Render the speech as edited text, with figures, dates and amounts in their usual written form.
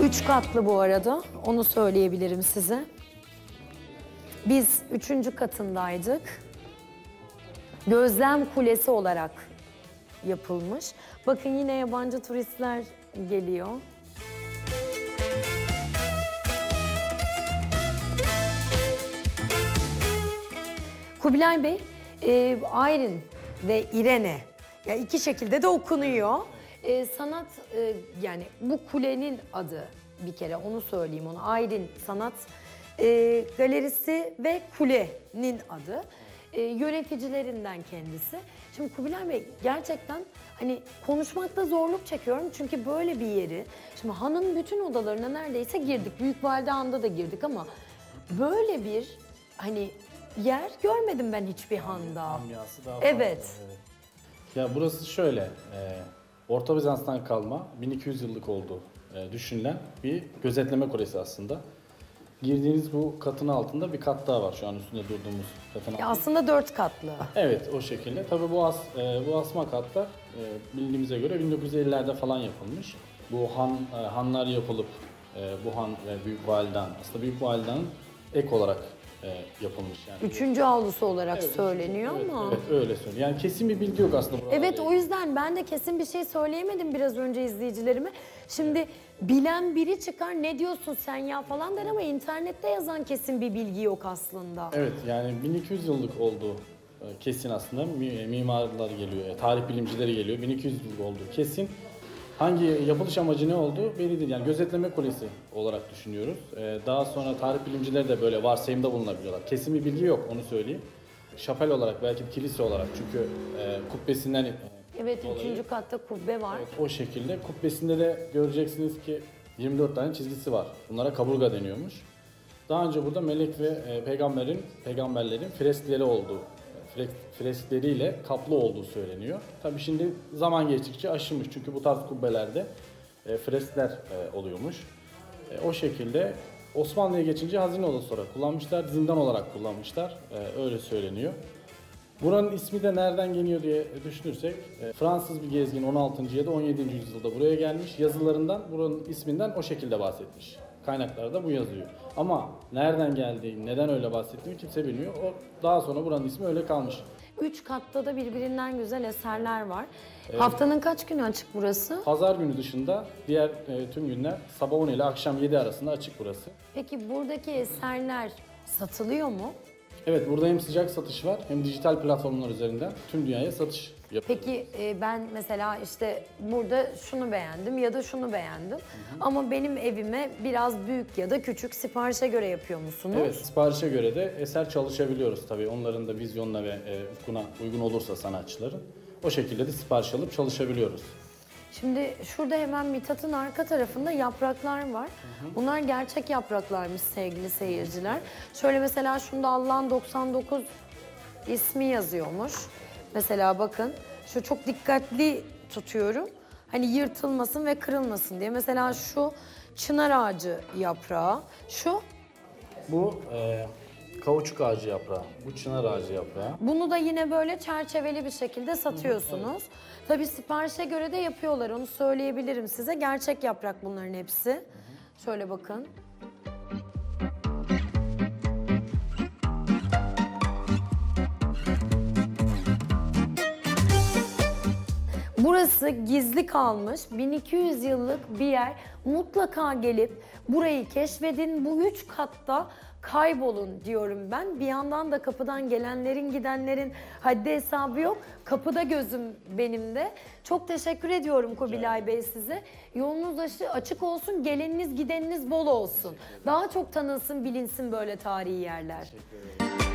3 katlı bu arada, onu söyleyebilirim size. Biz 3. katındaydık. Gözlem kulesi olarak yapılmış. Bakın yine yabancı turistler geliyor. Kubilay Bey, Aylin ve İrene, yani iki şekilde de okunuyor. Sanat, yani bu kulenin adı bir kere, onu söyleyeyim onu. Aylin Sanat Galerisi ve kulenin adı. Yöneticilerinden kendisi. Şimdi Kubilay Bey, gerçekten hani konuşmakta zorluk çekiyorum çünkü böyle bir yeri, şimdi Han'ın bütün odalarına neredeyse girdik. Büyükvalide Han'da da girdik ama böyle bir hani yer görmedim ben hiçbir Han'da. Amyası daha Evet. farklı, evet. Ya burası şöyle, Orta Bizans'tan kalma 1200 yıllık olduğu düşünülen bir gözetleme kulesi aslında. Girdiğiniz bu katın altında bir kat daha var, şu an üstünde durduğumuz katın altında. Aslında 4 katlı. Evet, o şekilde. Tabii bu asma katlar bildiğimize göre 1950'lerde falan yapılmış. Bu hanlar yapılıp bu han ve Büyük Validehan, aslında Büyük Validehan'ın ek olarak yapılmış yani. 3. avlusu olarak Evet, söyleniyor evet, ama. Evet, öyle söylüyor. Yani kesin bir bilgi yok aslında buralarda. Evet, o yüzden ben de kesin bir şey söyleyemedim biraz önce izleyicilerime. Şimdi bilen biri çıkar, ne diyorsun sen ya falan der ama internette yazan kesin bir bilgi yok aslında. Evet, yani 1200 yıllık olduğu kesin aslında. Mimarlar geliyor, tarih bilimcileri geliyor. 1200 yıllık olduğu kesin. Hangi yapılış amacı ne olduğu belli değil. Yani gözetleme kulesi olarak düşünüyoruz. Daha sonra tarih bilimcileri de böyle varsayımda bulunabiliyorlar. Kesin bir bilgi yok, onu söyleyeyim. Şapel olarak, belki de kilise olarak, çünkü kubbesinden Evet, dolayı. 3. katta kubbe var. Evet, o şekilde. Kubbesinde de göreceksiniz ki 24 tane çizgisi var. Bunlara kaburga deniyormuş. Daha önce burada melek ve peygamberlerin freskleri olduğu, freskleriyle kaplı olduğu söyleniyor. Tabii şimdi zaman geçtikçe aşınmış, çünkü bu tarz kubbelerde freskler oluyormuş. O şekilde Osmanlı'ya geçince hazine odası olarak kullanmışlar, zindan olarak kullanmışlar, öyle söyleniyor. Buranın ismi de nereden geliyor diye düşünürsek, Fransız bir gezgin 16. ya da 17. yüzyılda buraya gelmiş, yazılarından buranın isminden o şekilde bahsetmiş. Kaynaklarda bu yazıyor. Ama nereden geldiği, neden öyle bahsettiğini kimse bilmiyor. O daha sonra buranın ismi öyle kalmış. 3 katta da birbirinden güzel eserler var. Haftanın kaç günü açık burası? Pazar günü dışında diğer tüm günler sabah 10 ile akşam 7 arasında açık burası. Peki buradaki eserler satılıyor mu? Evet, burada hem sıcak satış var hem dijital platformlar üzerinden tüm dünyaya satış yapıyoruz. Peki ben mesela işte burada şunu beğendim ya da şunu beğendim. Ama benim evime biraz büyük ya da küçük, siparişe göre yapıyor musunuz? Evet, siparişe göre de eser çalışabiliyoruz tabii. Onların da vizyonuna ve ufkuna uygun olursa sanatçıların. O şekilde de sipariş alıp çalışabiliyoruz. Şimdi şurada hemen Mithat'ın arka tarafında yapraklar var. Bunlar gerçek yapraklarmış sevgili seyirciler. Şöyle mesela şunda Allah'ın 99 ismi yazıyormuş. Mesela bakın, şu çok dikkatli tutuyorum. Hani yırtılmasın ve kırılmasın diye. Mesela şu çınar ağacı yaprağı, şu. Bu kauçuk ağacı yaprağı, bu çınar ağacı yaprağı. Bunu da yine böyle çerçeveli bir şekilde satıyorsunuz. Tabii siparişe göre de yapıyorlar, onu söyleyebilirim size. Gerçek yaprak bunların hepsi. Şöyle bakın. Burası gizli kalmış 1200 yıllık bir yer. Mutlaka gelip burayı keşfedin. Bu 3 katta kaybolun diyorum ben. Bir yandan da kapıdan gelenlerin gidenlerin haddi hesabı yok. Kapıda gözüm benim de. Çok teşekkür ediyorum Kubilay Bey size. Yolunuz açık olsun, geleniniz gideniniz bol olsun. Daha çok tanınsın, bilinsin böyle tarihi yerler. Teşekkür ederim.